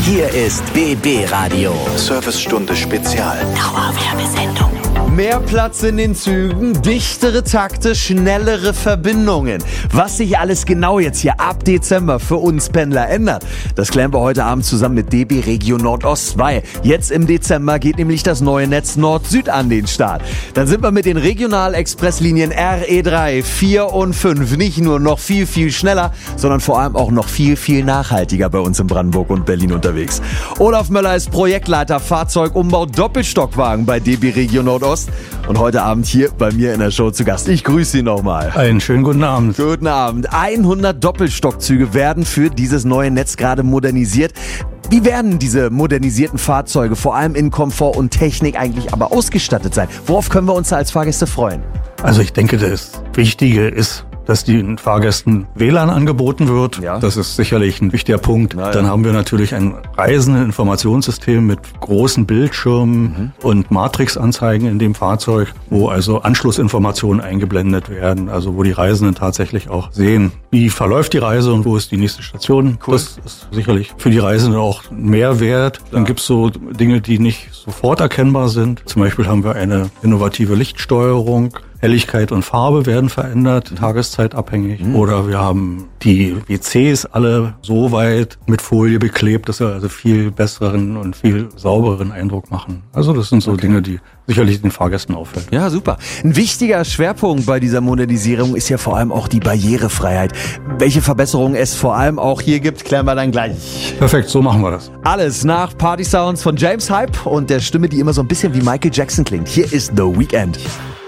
Hier ist BB Radio. Servicestunde Spezial. Dauerwerbesendung. Mehr Platz in den Zügen, dichtere Takte, schnellere Verbindungen. Was sich alles genau jetzt hier ab Dezember für uns Pendler ändert, das klären wir heute Abend zusammen mit DB Regio Nordost 2. Jetzt im Dezember geht nämlich das neue Netz Nord-Süd an den Start. Dann sind wir mit den Regional-Expresslinien RE3, 4 und 5 nicht nur noch viel, viel schneller, sondern vor allem auch noch viel, viel nachhaltiger bei uns in Brandenburg und Berlin unterwegs. Olaf Möller ist Projektleiter Fahrzeugumbau Doppelstockwagen bei DB Regio Nordost und heute Abend hier bei mir in der Show zu Gast. Ich grüße Sie nochmal. Einen schönen guten Abend. Guten Abend. 100 Doppelstockzüge werden für dieses neue Netz gerade modernisiert. Wie werden diese modernisierten Fahrzeuge vor allem in Komfort und Technik eigentlich aber ausgestattet sein? Worauf können wir uns da als Fahrgäste freuen? Also ich denke, das Wichtige ist, dass den Fahrgästen WLAN angeboten wird. Ja. Das ist sicherlich ein wichtiger Punkt. Ja. Dann haben wir natürlich ein Reisendeninformationssystem mit großen Bildschirmen und Matrixanzeigen in dem Fahrzeug, wo also Anschlussinformationen eingeblendet werden, also wo die Reisenden tatsächlich auch sehen, wie verläuft die Reise und wo ist die nächste Station. Cool. Das ist sicherlich für die Reisenden auch ein Mehrwert. Dann gibt's so Dinge, die nicht sofort erkennbar sind. Zum Beispiel haben wir eine innovative Lichtsteuerung. Helligkeit und Farbe werden verändert, tageszeitabhängig. Oder wir haben die WCs alle so weit mit Folie beklebt, dass sie also viel besseren und viel saubereren Eindruck machen. Also das sind so Dinge, die sicherlich den Fahrgästen auffällt. Ja, super. Ein wichtiger Schwerpunkt bei dieser Modernisierung ist ja vor allem auch die Barrierefreiheit. Welche Verbesserungen es vor allem auch hier gibt, klären wir dann gleich. Perfekt, so machen wir das. Alles nach Party Sounds von James Hype und der Stimme, die immer so ein bisschen wie Michael Jackson klingt. Hier ist The Weeknd.